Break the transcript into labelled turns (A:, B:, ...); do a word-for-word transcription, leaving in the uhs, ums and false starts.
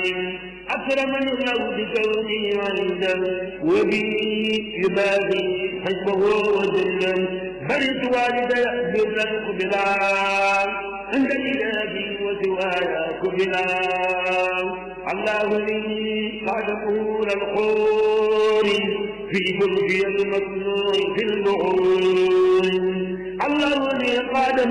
A: أكرمني الله بكوني عنده وبي يباغي حسبه وجنة برد والدي برا قبلا عند الإله وسواي قبلا الله لي قد قول الحور في برجي المصنوع في البحور الله لي قد